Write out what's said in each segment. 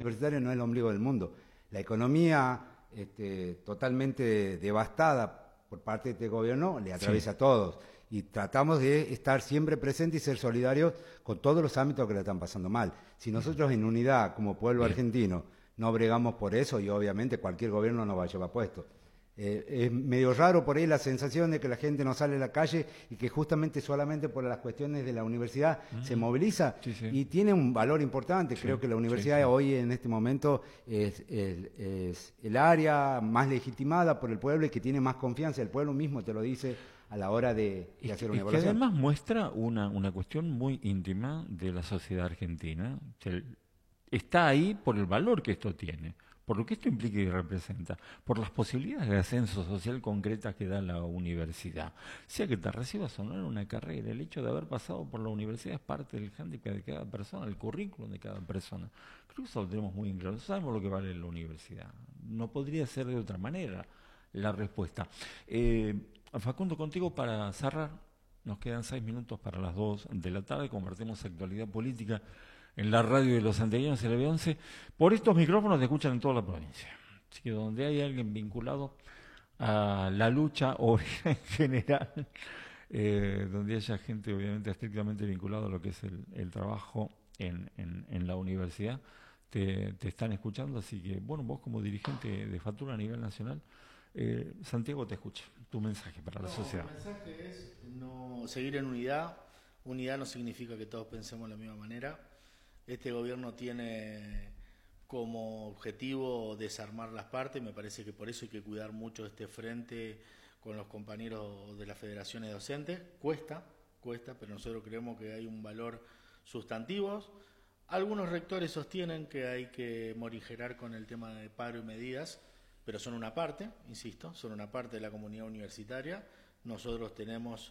universitario no es el ombligo del mundo. La economía totalmente devastada por parte de este gobierno le atraviesa a todos. Y tratamos de estar siempre presentes y ser solidarios con todos los ámbitos que le están pasando mal. Si nosotros en unidad, como pueblo argentino, no bregamos por eso, y obviamente cualquier gobierno nos va a llevar puesto. Es medio raro por ahí la sensación de que la gente no sale a la calle y que justamente solamente por las cuestiones de la universidad se moviliza, y tiene un valor importante. Creo que la universidad hoy en este momento es el área más legitimada por el pueblo y que tiene más confianza. El pueblo mismo te lo dice a la hora de hacer una evaluación. Que además muestra una cuestión muy íntima de la sociedad argentina. Está ahí por el valor que esto tiene, por lo que esto implica y representa, por las posibilidades de ascenso social concretas que da la universidad. Sea que te recibas o no en una carrera, el hecho de haber pasado por la universidad es parte del hándicap de cada persona, el currículum de cada persona. Creo que eso lo tenemos muy en claro. Sabemos lo que vale la universidad. No podría ser de otra manera la respuesta. Facundo, contigo para cerrar, nos quedan 6 minutos para las 2 de la tarde, compartimos actualidad política en la radio de los santiagueños, el B11. Por estos micrófonos te escuchan en toda la provincia. Así que donde hay alguien vinculado a la lucha obrera en general, donde haya gente obviamente estrictamente vinculada a lo que es el trabajo en la universidad, te están escuchando. Así que, bueno, vos como dirigente de Fatur a nivel nacional, Santiago te escucha. Tu mensaje para la sociedad. El mensaje es no seguir en unidad. Unidad no significa que todos pensemos de la misma manera. Este gobierno tiene como objetivo desarmar las partes. Me parece que por eso hay que cuidar mucho este frente con los compañeros de las federaciones docentes. Cuesta, pero nosotros creemos que hay un valor sustantivo. Algunos rectores sostienen que hay que morigerar con el tema de paro y medidas, pero son una parte, insisto, son una parte de la comunidad universitaria. Nosotros tenemos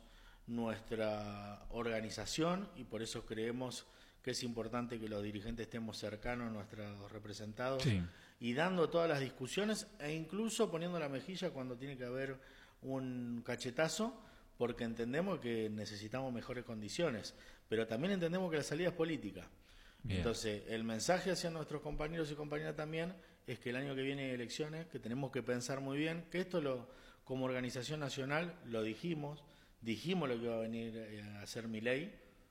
nuestra organización y por eso creemos que es importante que los dirigentes estemos cercanos a nuestros representados y dando todas las discusiones e incluso poniendo la mejilla cuando tiene que haber un cachetazo, porque entendemos que necesitamos mejores condiciones, pero también entendemos que la salida es política. Bien. Entonces, el mensaje hacia nuestros compañeros y compañeras también es que el año que viene hay elecciones, que tenemos que pensar muy bien, que esto como organización nacional lo dijimos lo que iba a venir a hacer Milei.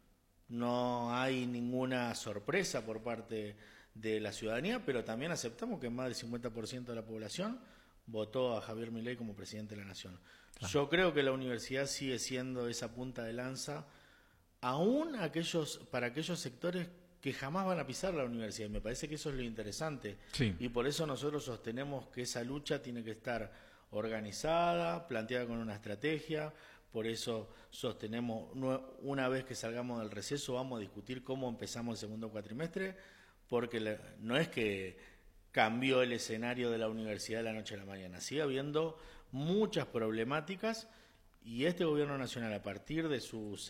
No hay ninguna sorpresa por parte de la ciudadanía, pero también aceptamos que más del 50% de la población votó a Javier Milei como presidente de la Nación. Claro. Yo creo que la universidad sigue siendo esa punta de lanza, aún para aquellos sectores que jamás van a pisar la universidad. Me parece que eso es lo interesante. Y por eso nosotros sostenemos que esa lucha tiene que estar organizada, planteada con una estrategia. Por eso sostenemos, una vez que salgamos del receso, vamos a discutir cómo empezamos el segundo cuatrimestre, porque no es que cambió el escenario de la universidad de la noche a la mañana. Sigue habiendo muchas problemáticas y este gobierno nacional, a partir de sus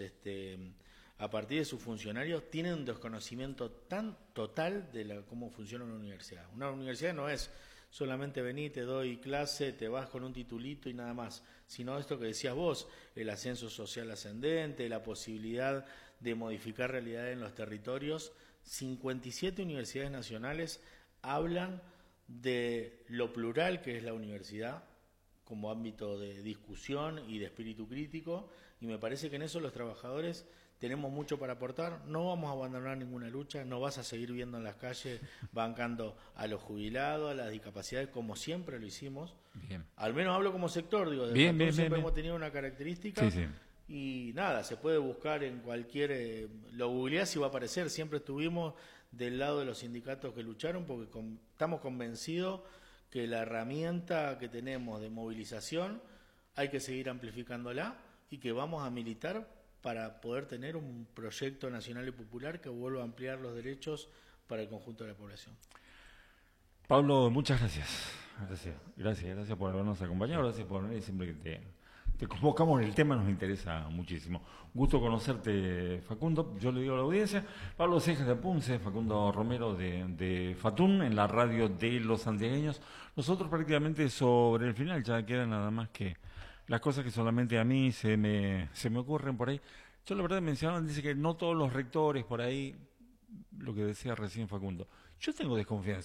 funcionarios, tiene un desconocimiento tan total de cómo funciona una universidad. Una universidad no es solamente vení, te doy clase, te vas con un titulito y nada más, sino esto que decías vos, el ascenso social ascendente, la posibilidad de modificar realidades en los territorios. 57 universidades nacionales hablan de lo plural que es la universidad como ámbito de discusión y de espíritu crítico, y me parece que en eso los trabajadores tenemos mucho para aportar. No vamos a abandonar ninguna lucha, no vas a seguir viendo en las calles bancando a los jubilados, a las discapacidades, como siempre lo hicimos. Bien. Al menos hablo como sector, digo, siempre hemos tenido una característica. Y nada, se puede buscar en cualquier, lo googleás y va a aparecer. Siempre estuvimos del lado de los sindicatos que lucharon, porque estamos convencidos que la herramienta que tenemos de movilización hay que seguir amplificándola y que vamos a militar para poder tener un proyecto nacional y popular que vuelva a ampliar los derechos para el conjunto de la población. Pablo, muchas gracias. Gracias por habernos acompañado, gracias por venir. Siempre que te convocamos en el tema nos interesa muchísimo. Gusto conocerte, Facundo. Yo le digo a la audiencia, Pablo Cejas de Punce, Facundo Romero de Fatún, en la radio de los santiagueños. Nosotros prácticamente sobre el final, ya queda nada más que las cosas que solamente a mí se me ocurren por ahí. Yo la verdad mencionaban, dice que no todos los rectores por ahí, lo que decía recién Facundo. Yo tengo desconfianza